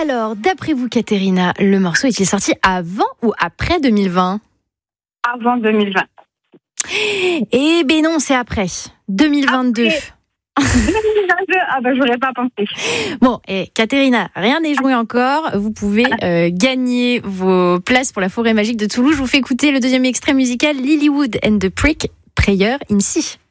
Alors, d'après vous, Katerina, le morceau est-il sorti avant ou après 2020 ? Avant 2020. Eh ben non, c'est après. 2022. Après. 2022, j'aurais pas pensé. Bon, et Katerina, rien n'est joué encore. Vous pouvez gagner vos places pour la forêt magique de Toulouse. Je vous fais écouter le deuxième extrait musical, Lilywood and the Prick, Prayer in C.